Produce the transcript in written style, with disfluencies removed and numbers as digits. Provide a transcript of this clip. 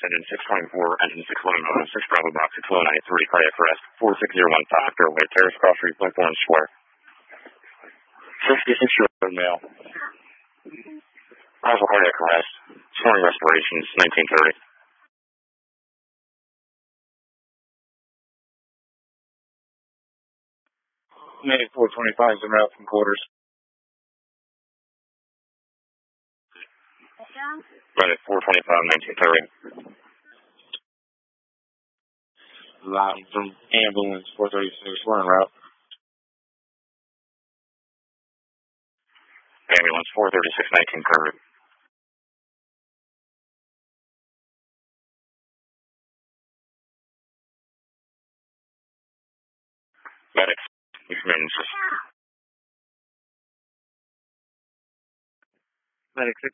engine 624, engine 611, 6 Bravo box 60983, cardiac arrest, 4601, Dr. Way, Terrace Cross Street, Blackthorn Square. 66-year-old male. Possible cardiac arrest, snoring respirations, 1930. Maybe 425 is en route from quarters. Right at 425, 1930. Live from ambulance 436, we're en route. Ambulance 436, 1930. Medics, emergency. Medic